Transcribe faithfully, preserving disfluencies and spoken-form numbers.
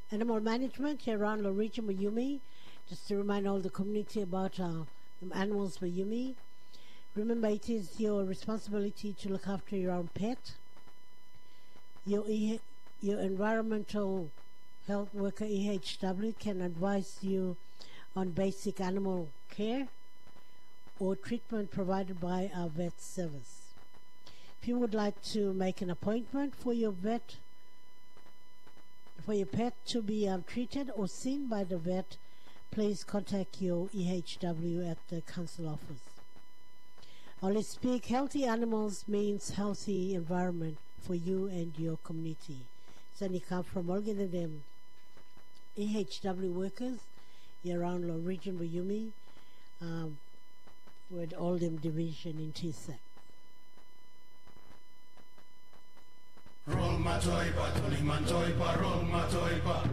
animal management here around the region of Yumi. Just to remind all the community about uh, the animals for Yumi. Remember, it is your responsibility to look after your own pet. Your, e- your environmental health worker, E H W, can advise you on basic animal care or treatment provided by our vet service. If you would like to make an appointment for your vet, for your pet to be um, treated or seen by the vet, please contact your E H W at the council office. Or let's speak, healthy animals means healthy environment for you and your community. So you come from all of them E H W workers around the region of Yumi, um, with all them division in T S A C. Roll my toy, but only my toy, roll my toy,